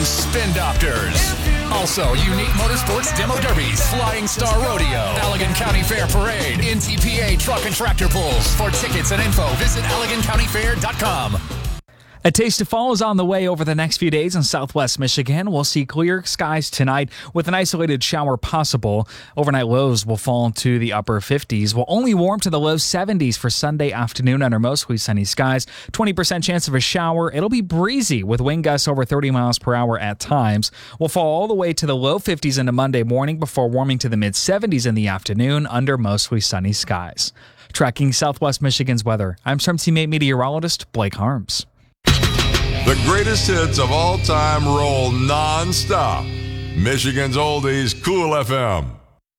Spin Doctors. Also, unique motorsports demo derbies, Flying Star Rodeo, Allegan County Fair Parade, NTPA truck and tractor pulls. For tickets and info, visit AlleganCountyFair.com. A taste of fall is on the way over the next few days in southwest Michigan. We'll see clear skies tonight with an isolated shower possible. Overnight lows will fall to the upper 50s. We'll only warm to the low 70s for Sunday afternoon under mostly sunny skies. 20% chance of a shower. It'll be breezy with wind gusts over 30 miles per hour at times. We'll fall all the way to the low 50s into Monday morning before warming to the mid 70s in the afternoon under mostly sunny skies. Tracking southwest Michigan's weather, I'm Storm Team 8 meteorologist Blake Harms. The greatest hits of all time roll non-stop. Michigan's Oldies, Cool FM.